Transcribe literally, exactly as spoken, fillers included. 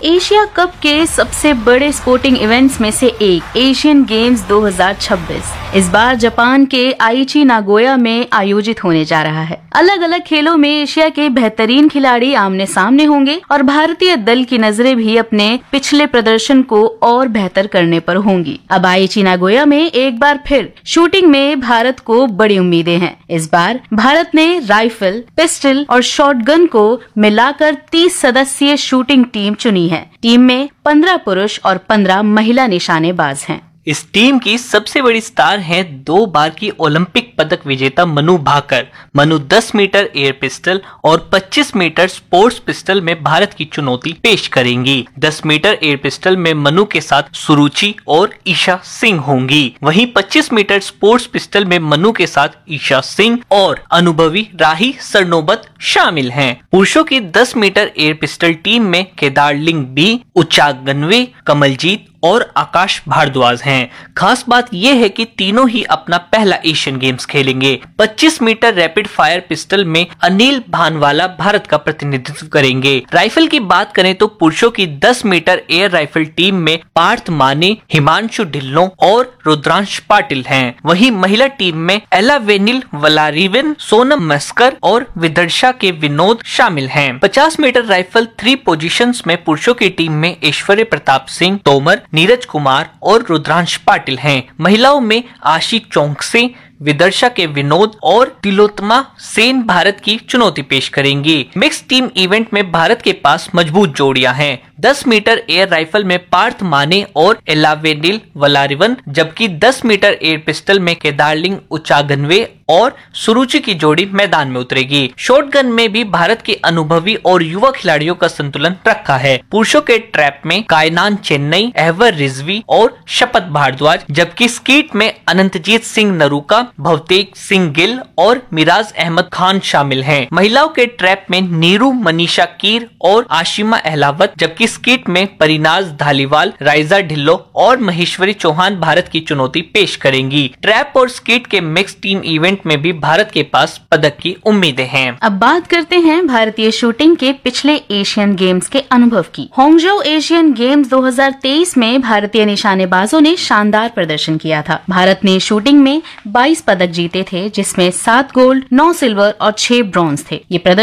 Asia cup के सबसे बड़े स्पोर्टिंग इवेंट्स में से एक एशियन गेम्स दो हज़ार छब्बीस इस बार जापान के आईची नागोया में आयोजित होने जा रहा है। अलग अलग खेलों में एशिया के बेहतरीन खिलाड़ी आमने सामने होंगे और भारतीय दल की नजरें भी अपने पिछले प्रदर्शन को और बेहतर करने पर होंगी। अब आईची नागोया में एक बार फिर शूटिंग में भारत को बड़ी उम्मीदें हैं। इस बार भारत ने राइफल, पिस्टल और शॉटगन को मिलाकर तीस सदस्यीय शूटिंग टीम चुनी है। टीम में पंद्रह पुरुष और पंद्रह महिला निशानेबाज हैं। इस टीम की सबसे बड़ी स्टार हैं दो बार की ओलंपिक पदक विजेता मनु भाकर। मनु दस मीटर एयर पिस्टल और पच्चीस मीटर स्पोर्ट्स पिस्टल में भारत की चुनौती पेश करेंगी। दस मीटर एयर पिस्टल में मनु के साथ सुरुचि और ईशा सिंह होंगी। वहीं पच्चीस मीटर स्पोर्ट्स पिस्टल में मनु के साथ ईशा सिंह और अनुभवी राही सरनोबत शामिल हैं। पुरुषों की दस मीटर एयर पिस्टल टीम में केदारलिंग बी, उचागनवे, कमलजीत और आकाश भारद्वाज हैं। खास बात यह है कि तीनों ही अपना पहला एशियन गेम्स खेलेंगे। पच्चीस मीटर रैपिड फायर पिस्टल में अनिल भानवाला भारत का प्रतिनिधित्व करेंगे। राइफल की बात करें तो पुरुषों की दस मीटर एयर राइफल टीम में पार्थ माने, हिमांशु ढिल्लों और रुद्रांश पाटिल हैं। वहीं महिला टीम में एला वेनिल वलारिवन, सोनम मस्कर और विदर्शा के विनोद शामिल हैं। पचास मीटर राइफल थ्री पोजीशंस में पुरुषों की टीम में ऐश्वर्य प्रताप सिंह तोमर, नीरज कुमार और रुद्रांश पाटिल हैं। महिलाओं में आशिक चौंकसे, विदर्शा के विनोद और तिलोत्तमा सेन भारत की चुनौती पेश करेंगी। मिक्स टीम इवेंट में भारत के पास मजबूत जोड़ियां हैं। दस मीटर एयर राइफल में पार्थ माने और एलावेनिल वलारिवन, जबकि दस मीटर एयर पिस्टल में केदारलिंग उचागनवे और सुरुचि की जोड़ी मैदान में उतरेगी। शॉटगन में भी भारत के अनुभवी और युवा खिलाड़ियों का संतुलन रखा है। पुरुषों के ट्रैप में कायनान चेन्नई, अहवर रिजवी और शपथ भारद्वाज, जबकि स्कीट में अनंतजीत सिंह नरूका, भवतेज सिंह गिल और मिराज अहमद खान शामिल हैं। महिलाओं के ट्रैप में नीरू मनीषा कीर और आशिमा अहलावत, जबकि स्कीट में परिनाज धालीवाल, राइजा ढिल्लो और महेश्वरी चौहान भारत की चुनौती पेश करेंगी। ट्रैप और स्कीट के मिक्स टीम इवेंट में भी भारत के पास पदक की उम्मीदें हैं। अब बात करते हैं भारतीय शूटिंग के पिछले एशियन गेम्स के अनुभव की। होंगजो एशियन गेम्स दो हज़ार तेईस में भारतीय निशानेबाजों ने शानदार प्रदर्शन किया था। भारत ने शूटिंग में बाईस पदक जीते थे, जिसमें सात गोल्ड, नौ सिल्वर और छह ब्रॉन्ज थे। ये प्रदर्शन